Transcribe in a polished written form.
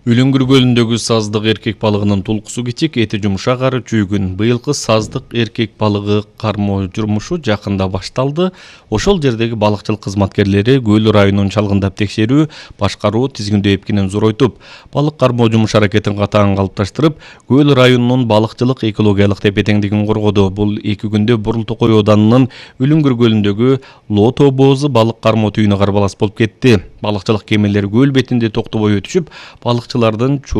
Үлүңгүр көлүндөгү саздык эркек балыгынын тулкусу кичик, эти жумшак ары чүйгүн. Быйылкы саздык эркек балыгы кармоо жумушу жакында башталды. Ошол жердеги балыкчылык кызматкерлери көл районун чалгындап текшерүү, башкаруу тизгиндөө эпкинин зоройтуп, балык кармоо жумуш аракетин катаң калыпташтырып, көл районунун балыкчылык экологиялык тепе-теңдигин коргоду. Бул 2 күндө Бурул-Токой ауданынын Үлүңгүр көлүндөгү Лоо тоо боозу балык кармоо түйүнү карбалас болуп кетти. Балыкчылык кемелери көл бетинде токтобой өтүшүп, балыкчылардын